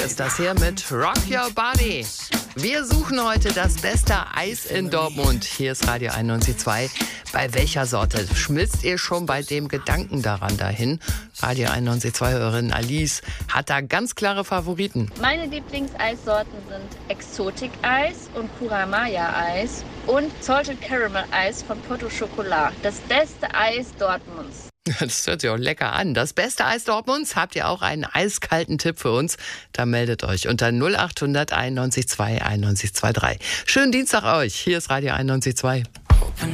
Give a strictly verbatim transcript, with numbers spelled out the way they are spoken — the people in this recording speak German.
ist das hier mit Rock Your Body. Wir suchen heute das beste Eis in Dortmund. Hier ist Radio einundneunzig Komma zwei. Bei welcher Sorte? Schmilzt ihr schon bei dem Gedanken daran dahin? Radio einundneunzig Komma zwei-Hörerin Alice hat da ganz klare Favoriten. Meine Lieblingseissorten sind Exotik-Eis und Kuramaya-Eis und Salted Caramel Eis von Porto Chocolat. Das beste Eis Dortmunds. Das hört sich auch lecker an. Das beste Eis Dortmunds. Habt ihr auch einen eiskalten Tipp für uns? Dann meldet euch unter null acht hundert einundneunzig Komma zwei einundneunzig Komma drei. Schönen Dienstag euch. Hier ist Radio einundneunzig Komma zwei.